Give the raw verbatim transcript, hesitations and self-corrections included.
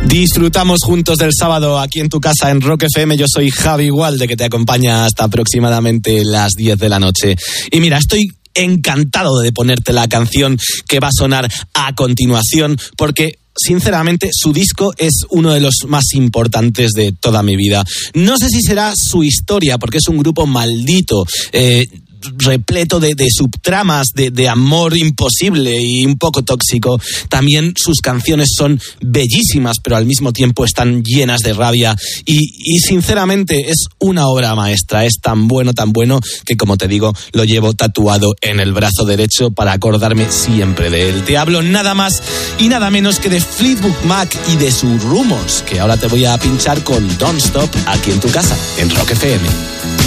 Disfrutamos juntos del sábado aquí en tu casa en Rock F M. Yo soy Javi Gualde, que te acompaña hasta aproximadamente las diez de la noche. Y mira, estoy encantado de ponerte la canción que va a sonar a continuación, porque sinceramente su disco es uno de los más importantes de toda mi vida. No sé si será su historia, porque es un grupo maldito, eh, repleto de, de subtramas, de, de amor imposible y un poco tóxico. También sus canciones son bellísimas, pero al mismo tiempo están llenas de rabia y, y sinceramente es una obra maestra. Es tan bueno, tan bueno que, como te digo, lo llevo tatuado en el brazo derecho para acordarme siempre de él. Te hablo nada más y nada menos que de Fleetwood Mac y de sus Rumors, que ahora te voy a pinchar con Don't Stop aquí en tu casa, en Rock F M.